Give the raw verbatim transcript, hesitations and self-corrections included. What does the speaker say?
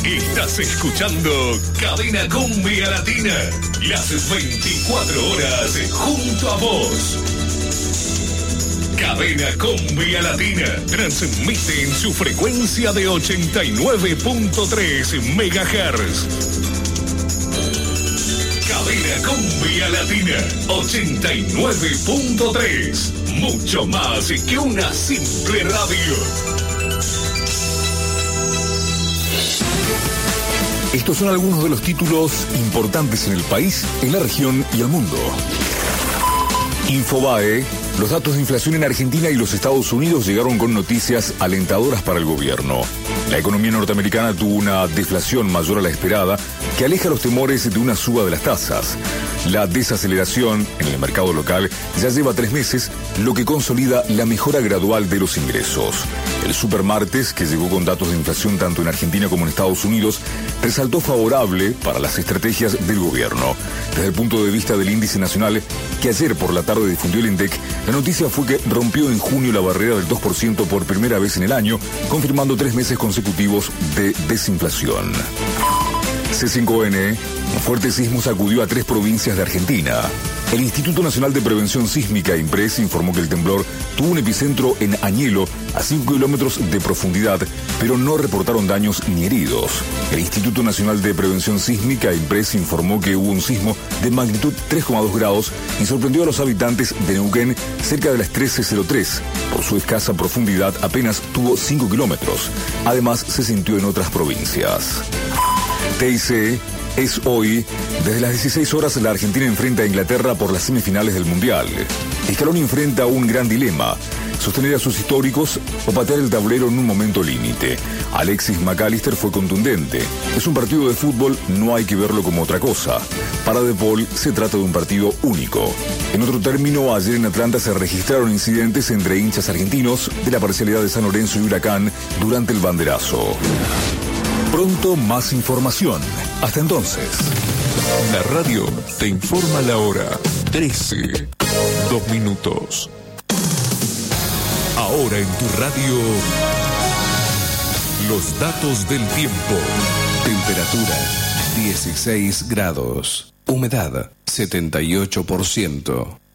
Estás escuchando Cadena Cumbia Latina. Las veinticuatro horas junto a vos. Cadena Cumbia Latina transmite en su frecuencia de ochenta y nueve punto tres megahertz. Cadena Cumbia Latina ochenta y nueve punto tres. Mucho más que una simple radio. Estos son algunos de los títulos importantes en el país, en la región y el mundo. Infobae. Los datos de inflación en Argentina y los Estados Unidos llegaron con noticias alentadoras para el gobierno. La economía norteamericana tuvo una deflación mayor a la esperada, que aleja los temores de una suba de las tasas. La desaceleración en el mercado local ya lleva tres meses, lo que consolida la mejora gradual de los ingresos. El supermartes, que llegó con datos de inflación tanto en Argentina como en Estados Unidos, resaltó favorable para las estrategias del gobierno. Desde el punto de vista del índice nacional, que ayer por la tarde difundió el INDEC, la noticia fue que rompió en junio la barrera del dos por ciento por primera vez en el año, confirmando tres meses consecutivos de desinflación. C cinco N, un fuerte sismo sacudió a tres provincias de Argentina. El Instituto Nacional de Prevención Sísmica, INPRES, informó que el temblor tuvo un epicentro en Añelo, a cinco kilómetros de profundidad, pero no reportaron daños ni heridos. El Instituto Nacional de Prevención Sísmica, INPRES, informó que hubo un sismo de magnitud tres coma dos grados y sorprendió a los habitantes de Neuquén cerca de las trece cero tres. Por su escasa profundidad, apenas tuvo cinco kilómetros. Además, se sintió en otras provincias. T I C es hoy. Desde las dieciséis horas la Argentina enfrenta a Inglaterra por las semifinales del Mundial. Scaloni enfrenta un gran dilema: sostener a sus históricos o patear el tablero en un momento límite. Alexis McAllister fue contundente. Es un partido de fútbol, no hay que verlo como otra cosa. Para De Paul se trata de un partido único. En otro término, ayer en Atlanta se registraron incidentes entre hinchas argentinos de la parcialidad de San Lorenzo y Huracán durante el banderazo. Pronto más información. Hasta entonces. La radio te informa la hora. trece, dos minutos. Ahora en tu radio, los datos del tiempo. Temperatura dieciséis grados. Humedad setenta y ocho por ciento.